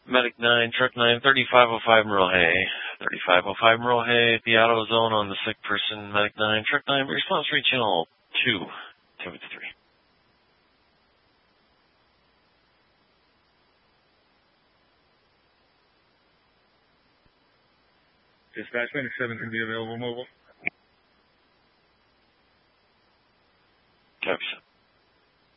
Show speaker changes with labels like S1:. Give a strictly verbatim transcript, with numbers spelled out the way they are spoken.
S1: Medic nine, Truck nine, thirty-five oh five Merle Hay. thirty-five oh five Merle Hay, the auto zone on the sick person. Medic nine, Truck nine, response rate channel two. Two with three.
S2: Dispatch, Medic seven can be available mobile.